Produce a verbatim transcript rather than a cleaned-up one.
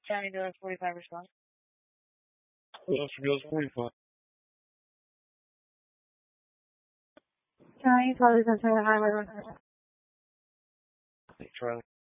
County Doors forty-five response. Oscar Goes forty-five. County, Charlie Center, Highway one hundred. Hey, Charlie.